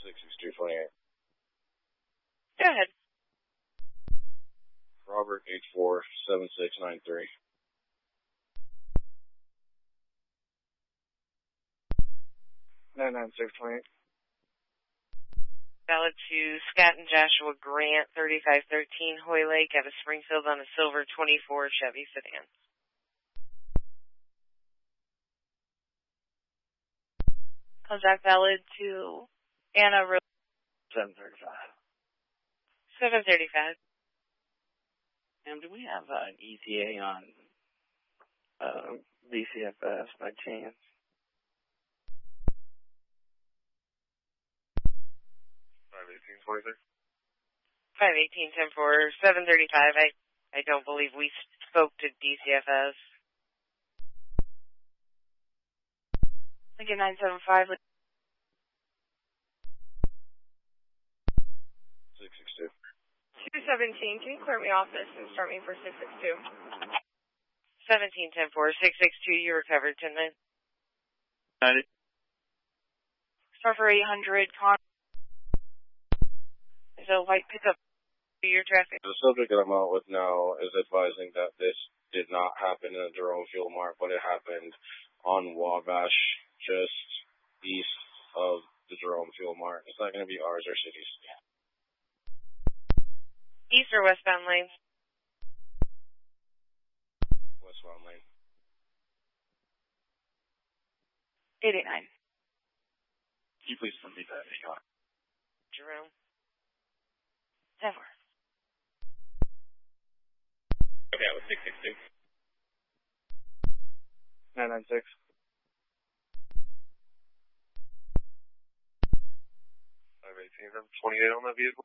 66228. Go ahead. Robert 847693. Valid to Scott and Joshua Grant, 3513 Hoy Lake, out of Springfield on a silver 24 Chevy sedan. Contact valid to Anna Rose. 735. 735. Ma'am, do we have an ETA on DCFS by chance? 51823. 518 10-4, 735. I don't believe we spoke to DCFS. Lincoln 975. 662. 217, can you clear me off this and start me for 662? 17 10-4, 662. You recovered 10-9. 90. Star for 800. There's a white pickup for your traffic. The subject that I'm out with now is advising that this did not happen in a Jerome Fuel Mart, but it happened on Wabash, just east of the Jerome Fuel Mart. It's not going to be ours or cities. East or westbound lanes? Westbound lane. 889. Could you please repeat that? Jerome. 10-4. Okay, I was 662. 996. 518. I'm 28 on that vehicle.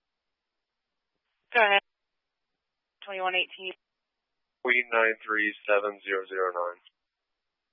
Go ahead. 2118. 3937009.